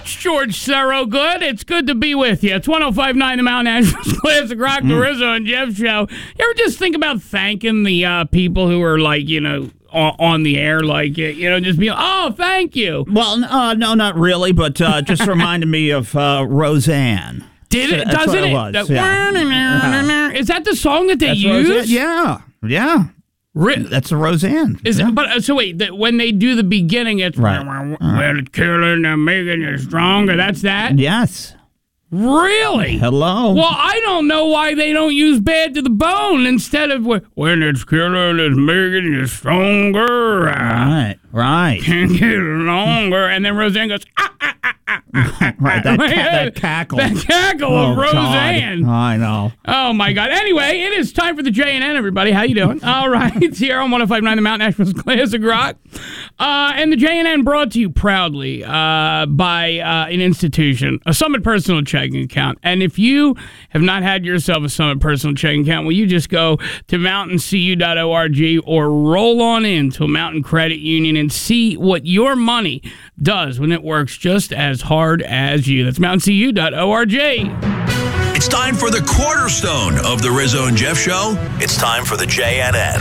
much, George Thorogood. It's good to be with you. It's 105.9 The Mount Asheville's Classic Rock, the Rizzo and Jeff Show. You ever just think about thanking the people who are, like, you know, on the air, like, you know, just be like, oh, thank you. Well, no, not really, but just reminded me of Roseanne. Did it? That's Doesn't what it? was, Is that the song that they use? Yeah. That's a Roseanne. Is it, but so wait, when they do the beginning, it's right. Well, it's killing and making you stronger. That's that. Yes. Really? Hello. Well, I don't know why they don't use Bad to the Bone instead of when it's killing, it's making you stronger. Right. Can't get longer. And then Roseanne goes, right, that cackle. That cackle of Roseanne. God. I know. Oh, my God. Anyway, it is time for the J&N, everybody. How you doing? All right. It's here on 105.9 The Mount Asheville's Classic Rock. And the J&N brought to you proudly by an institution, a Summit Personal Checking Account. And if you have not had yourself a Summit Personal Checking Account, will you just go to mountaincu.org or roll on into a Mountain Credit Union and see what your money does when it works just as hard as you. That's mountaincu.org. It's time for the cornerstone of the Rizzo and Jeff Show. It's time for the JNN.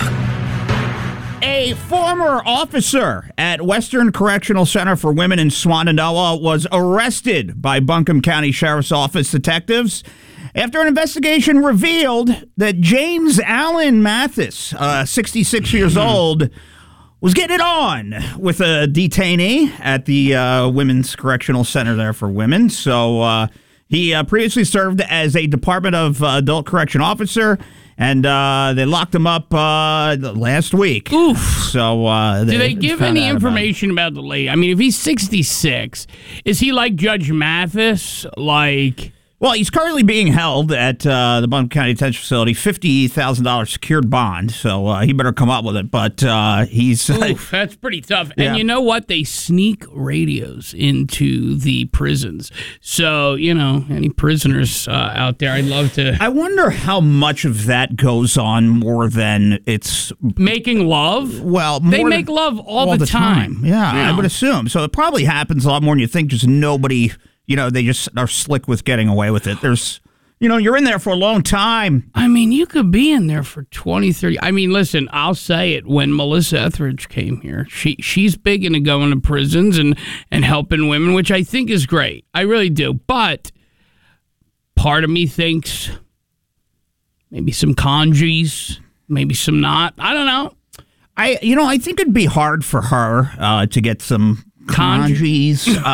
A former officer at Western Correctional Center for Women in Swannanoa was arrested by Buncombe County Sheriff's Office detectives after an investigation revealed that James Allen Mathis, 66 years old, was getting it on with a detainee at the Women's Correctional Center there for women. So he previously served as a Department of Adult Correction officer, and they locked him up last week. Oof. So do they give any information about the lady? I mean, if he's 66, is he like Judge Mathis? Like... Well, he's currently being held at the Buncombe County Detention Facility, $50,000 secured bond, so he better come up with it. But he's... Oof, that's pretty tough. Yeah. And you know what? They sneak radios into the prisons. So, you know, any prisoners out there, I'd love to... I wonder how much of that goes on more than it's... Making love? Well, they make love all the time. Yeah, I would assume. So it probably happens a lot more than you think. Just nobody... You know, they just are slick with getting away with it. There's, you know, you're in there for a long time. I mean, you could be in there for 20, 30. I mean, listen, I'll say it. When Melissa Etheridge came here, she's big into going to prisons and helping women, which I think is great. I really do. But part of me thinks maybe some congees, maybe some not. I don't know. I think it'd be hard for her to get some congees. Wait.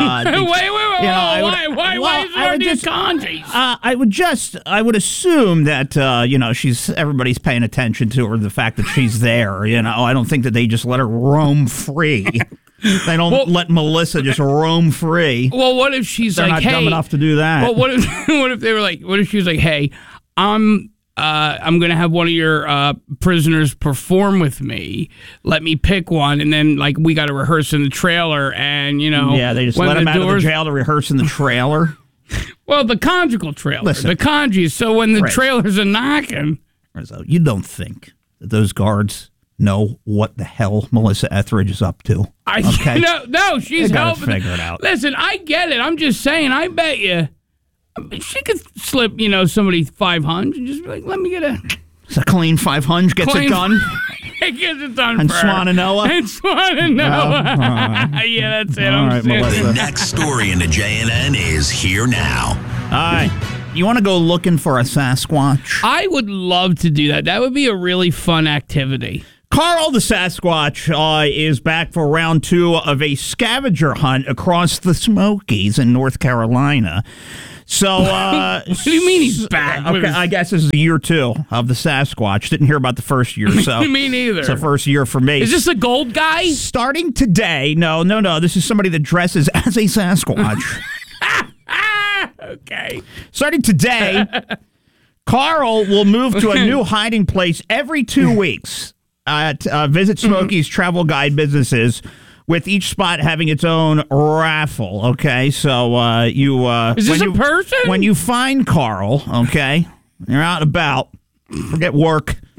Why is there these congees? I would assume that, everybody's paying attention to her, the fact that she's there. You know, I don't think that they just let her roam free. They don't let Melissa just roam free. Well, what if she's They're not dumb enough to do that? Well, what if they were like, what if she was like, hey, I'm going to have one of your prisoners perform with me. Let me pick one. And then, like, we got to rehearse in the trailer. And, you know. Yeah, they just let him out of the jail to rehearse in the trailer. Well, the conjugal trailer. Listen, the congees. So when the trailers are knocking. Rizzo, you don't think that those guards know what the hell Melissa Etheridge is up to? Okay? No, she's helping. Figure it out. Listen, I get it. I'm just saying, I bet you. She could slip, somebody 500 and just be like, let me get a clean 500 gets it done. It gets it done and for Swannanoa. And Swannanoa. Right. Yeah, that's it. All right, the next story in the JNN is here now. All right. You want to go looking for a Sasquatch? I would love to do that. That would be a really fun activity. Carl the Sasquatch is back for round 2 of a scavenger hunt across the Smokies in North Carolina. So, what do you mean he's back? Okay, I guess this is year 2 of the Sasquatch. Didn't hear about the first year, so me neither. It's the first year for me. Is this a gold guy? Starting today, no. This is somebody that dresses as a Sasquatch. Okay. Starting today, Carl will move to a new hiding place every 2 weeks at Visit Smokies travel guide businesses, with each spot having its own raffle, okay? So you... Is this a person? When you find Carl, okay, you're out and about, forget work,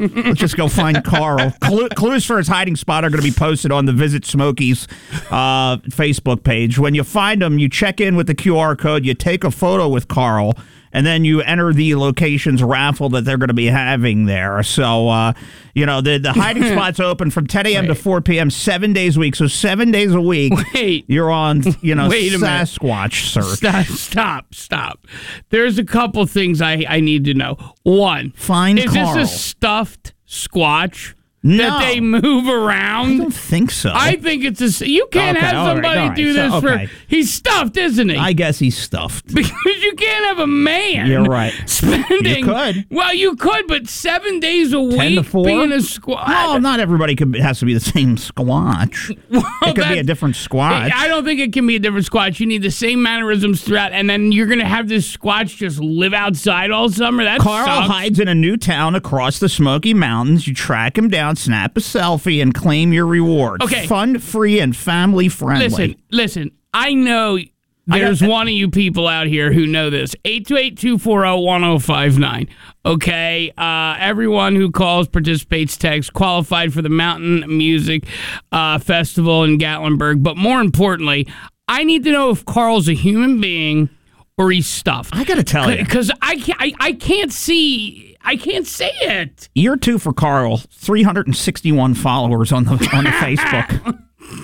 Let's just go find Carl. Clues for his hiding spot are going to be posted on the Visit Smokies Facebook page. When you find him, you check in with the QR code, you take a photo with Carl, and then you enter the location's raffle that they're going to be having there. So, the hiding spot's open from 10 a.m. to 4 p.m. 7 days a week. So 7 days a week, you're on, Sasquatch search. Stop. There's a couple things I need to know. One, find is Carl. this a stuffed Squatch? No. That they move around? I don't think so. I think it's you can't have somebody do this for. He's stuffed, isn't he? I guess he's stuffed. Because you can't have a man. You're right. Spending. You could. Well, you could, but 7 days a 10 week to 4? being a Squatch. No, not everybody has to be the same Squatch. It could be a different Squatch. I don't think it can be a different Squatch. You need the same mannerisms throughout, and then you're going to have this Squatch just live outside all summer. That Carl sucks. hides in a new town across the Smoky Mountains. You track him down, snap a selfie, and claim your reward. Okay. Fun, free, and family friendly. Listen. I know there's one of you people out here who know this. 828-240-1059. Okay. Everyone who calls, participates, texts, qualified for the Mountain Music Festival in Gatlinburg. But more importantly, I need to know if Carl's a human being or he's stuffed. I got to tell you. Because I can't see. I can't say it. Year 2 for Carl, 361 followers on the Facebook.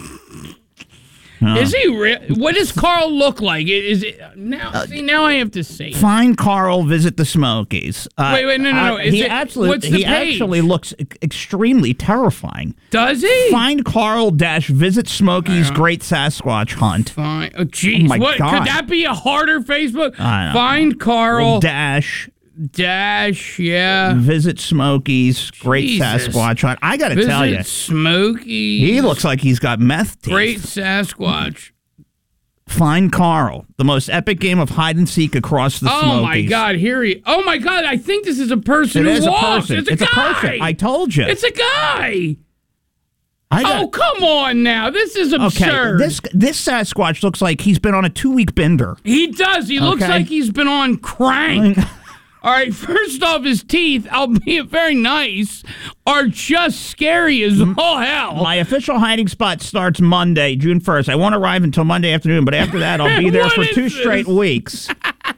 Is he real? What does Carl look like? Is it now? Now I have to say. Find Carl. Visit the Smokies. Wait, no. What's the page? Actually looks extremely terrifying. Does he? Find Carl Visit Smokies Great Sasquatch Hunt. Fine. Oh, jeez. Oh my God. God. Could that be a harder Facebook? I know. Find Carl yeah. Visit Smokies Great Jesus. Sasquatch Hunt. I got to tell you, Smokies. he looks like he's got meth teeth. Great Sasquatch. Find Carl, the most epic game of hide and seek across the Smokies. Oh my God! Oh my God! I think this is a person It who is walks. a person. It's a guy. person. I told you. It's a guy. Come on now. This is absurd. Okay, this Sasquatch looks like he's been on a 2-week bender. He does. He looks like he's been on crank. All right, first off, his teeth, albeit very nice, are just scary as all hell. My official hiding spot starts Monday, June 1st. I won't arrive until Monday afternoon, but after that, I'll be there for 2 straight weeks.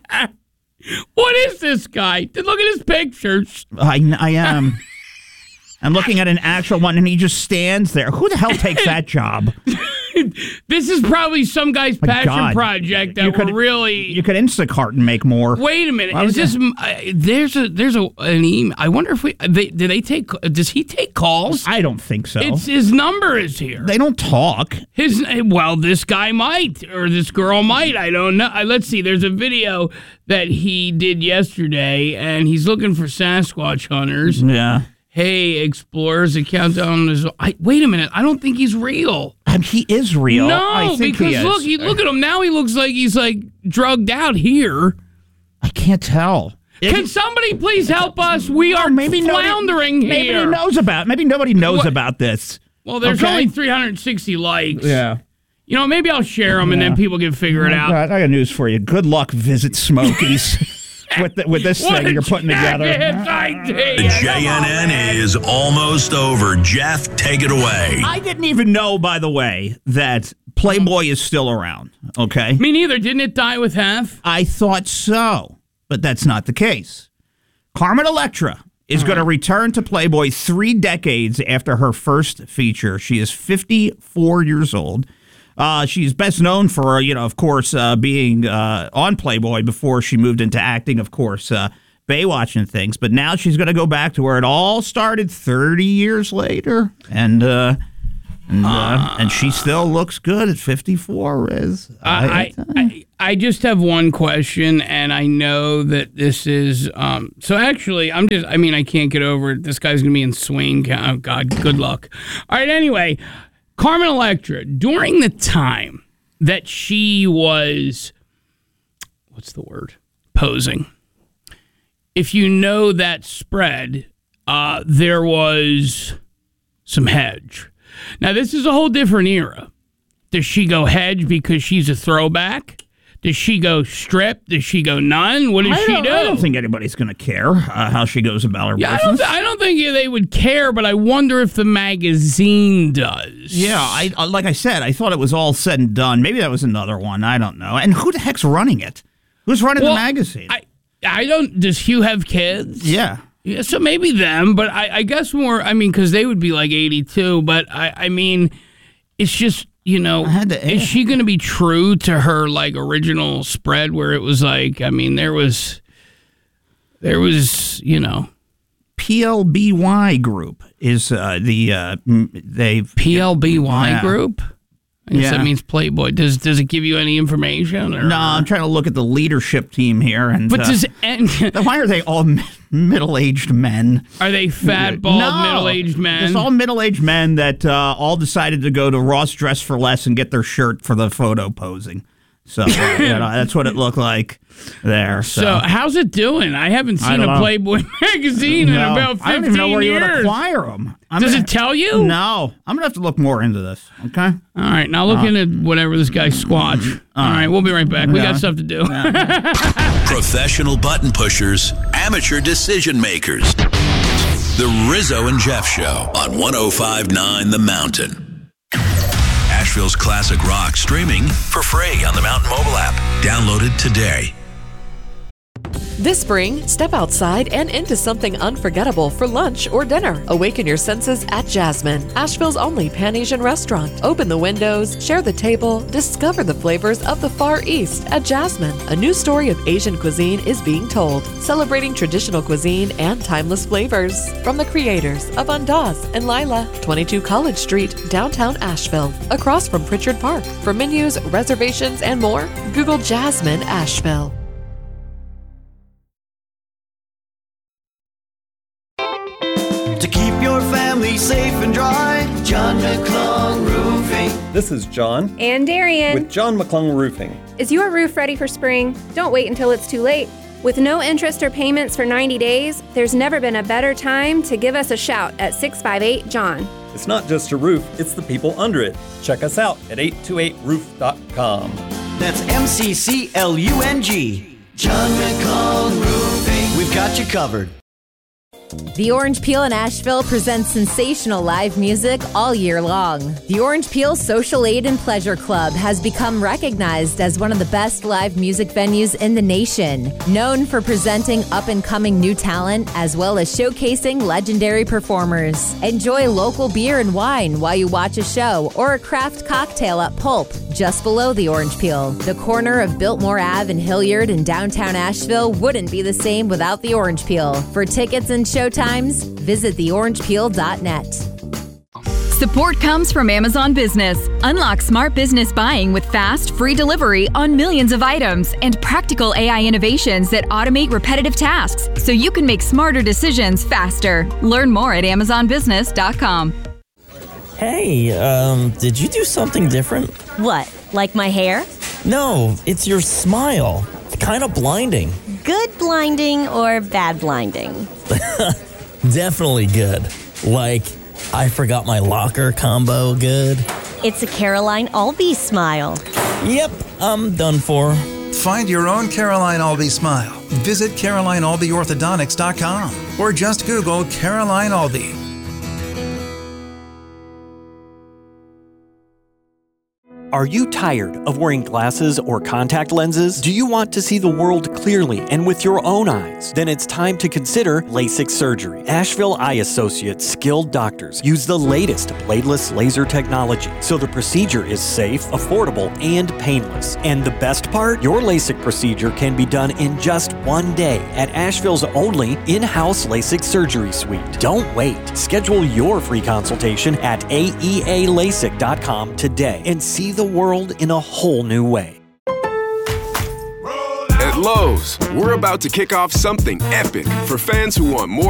What is this guy? Look at his pictures. I am. I'm looking at an actual one, and he just stands there. Who the hell takes that job? This is probably some guy's passion project that You could Instacart and make more. Wait a minute. Is this? There's an email. I wonder if does he take calls? I don't think so. His number is here. They don't talk. This guy might, or this girl might. I don't know. Let's see. There's a video that he did yesterday, and he's looking for Sasquatch hunters. Yeah. Hey, explorers, a countdown is. Wait a minute. I don't think he's real. He is real. No, because look at him now. He looks like he's drugged out here. I can't tell. Can somebody please help us? We are floundering here. Maybe nobody knows about this. Well, there's only 360 likes. Yeah. Maybe I'll share them and then people can figure it out. God, I got news for you. Good luck, Visit Smokies. with this thing you're putting together. The JNN is almost over. Jeff, take it away. I didn't even know, by the way, that Playboy is still around, okay? Me neither. Didn't it die with half? I thought so, but that's not the case. Carmen Electra is going to return to Playboy 3 decades after her first feature. She is 54 years old. She's best known for, of course, being on Playboy before she moved into acting, of course, Baywatch and things. But now she's going to go back to where it all started 30 years later. And she still looks good at 54, Riz. I just have one question, and I know that this is... so actually, I can't get over it. This guy's going to be in Swain. Oh, God, good luck. All right, anyway... Carmen Electra, during the time that she was, posing, if you know that spread, there was some hedge. Now, this is a whole different era. Does she go hedge because she's a throwback? Does she go strip? Does she go none? What does she do? I don't think anybody's going to care how she goes about her business. I don't think they would care, but I wonder if the magazine does. Yeah, I like I said, I thought it was all said and done. Maybe that was another one. I don't know. And who the heck's running it? Who's running the magazine? I don't. Does Hugh have kids? Yeah. Yeah, so maybe them, but I guess more, because they would be like 82, but I mean, it's just, is she going to be true to her, like, original spread where it was like, there was, PLBY Group is PLBY Group? I guess that means Playboy. Does it give you any information? Or? No, I'm trying to look at the leadership team here. But why are they all middle-aged men? Are they fat, bald, middle-aged men? It's all middle-aged men that all decided to go to Ross Dress for Less and get their shirt for the photo posing. So that's what it looked like there. So how's it doing? I haven't seen a Playboy magazine in about 15 years. I don't even know where you would acquire them. Does it tell you? No. I'm going to have to look more into this, okay? All right. Now look into whatever this guy Squatch. All right. We'll be right back. We got stuff to do. Professional button pushers, amateur decision makers. The Rizzo and Jeff Show on 105.9 The Mountain. Asheville's classic rock streaming for free on the Mountain mobile app. Download it today. This spring, step outside and into something unforgettable for lunch or dinner. Awaken your senses at Jasmine, Asheville's only Pan-Asian restaurant. Open the windows, share the table, discover the flavors of the Far East at Jasmine. A new story of Asian cuisine is being told, celebrating traditional cuisine and timeless flavors. From the creators of Andaz and Lila, 22 College Street, downtown Asheville, across from Pritchard Park. For menus, reservations, and more, Google Jasmine Asheville. To keep your family safe and dry, John McClung Roofing. This is John. And Darian. With John McClung Roofing. Is your roof ready for spring? Don't wait until it's too late. With no interest or payments for 90 days, there's never been a better time to give us a shout at 658-JOHN. It's not just a roof, it's the people under it. Check us out at 828roof.com. That's MCCLUNG. John McClung Roofing. We've got you covered. The Orange Peel in Asheville presents sensational live music all year long. The Orange Peel Social Aid and Pleasure Club has become recognized as one of the best live music venues in the nation. Known for presenting up-and-coming new talent as well as showcasing legendary performers. Enjoy local beer and wine while you watch a show or a craft cocktail at Pulp, just below the Orange Peel. The corner of Biltmore Ave and Hilliard in downtown Asheville wouldn't be the same without the Orange Peel. For tickets and showtimes, visit theorangepeel.net. Support comes from Amazon Business. Unlock smart business buying with fast, free delivery on millions of items and practical AI innovations that automate repetitive tasks so you can make smarter decisions faster. Learn more at amazonbusiness.com. Hey, did you do something different? What, like my hair? No, it's your smile. It's kind of blinding. Good blinding or bad blinding? Definitely good. Like, I forgot my locker combo good. It's a Caroline Albee smile. Yep, I'm done for. Find your own Caroline Albee smile. Visit CarolineAlbeeOrthodontics.com or just Google Caroline Albee. Are you tired of wearing glasses or contact lenses? Do you want to see the world clearly and with your own eyes? Then it's time to consider LASIK surgery. Asheville Eye Associates skilled doctors use the latest bladeless laser technology, so the procedure is safe, affordable, and painless. And the best part? Your LASIK procedure can be done in just one day at Asheville's only in-house LASIK surgery suite. Don't wait. Schedule your free consultation at aealasik.com today and see the world in a whole new way. At Lowe's, we're about to kick off something epic for fans who want more